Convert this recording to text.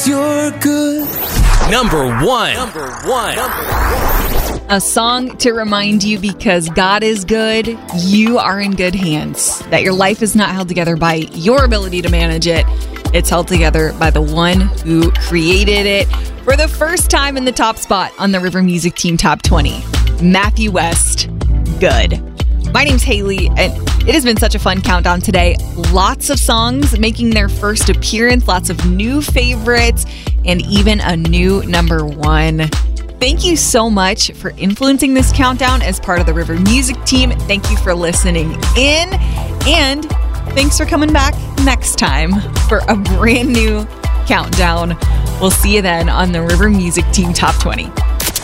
you're good. Number one. A song to remind you because God is good, you are in good hands. That your life is not held together by your ability to manage it. It's held together by the one who created it. For the first time in the top spot on the River Music Team Top 20, Matthew West, Good. My name's Haley, and it has been such a fun countdown today. Lots of songs making their first appearance, lots of new favorites, and even a new number one. Thank you so much for influencing this countdown as part of the River Music Team. Thank you for listening in, and thanks for coming back next time for a brand new countdown. We'll see you then on the River Music Team Top 20.